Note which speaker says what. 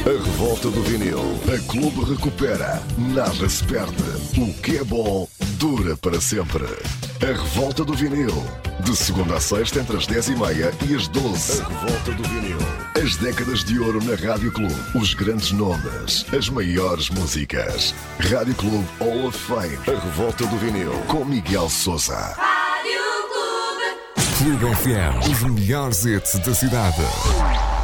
Speaker 1: A revolta do vinil. A Clube recupera. Nada se perde. O que é bom dura para sempre. A revolta do vinil. De segunda a sexta, entre as 10h30 e as 12. A revolta do vinil. As décadas de ouro na Rádio Clube. Os grandes nomes. As maiores músicas. Rádio Clube Hall of Fame. A revolta do vinil. Com Miguel Sousa.
Speaker 2: Clube FM, os melhores hits da cidade.